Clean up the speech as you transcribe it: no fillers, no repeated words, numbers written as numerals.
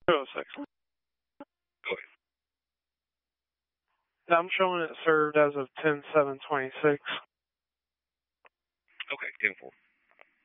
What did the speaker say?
206. Go ahead. I'm showing it served as of 10/7/26. Okay, 10-4.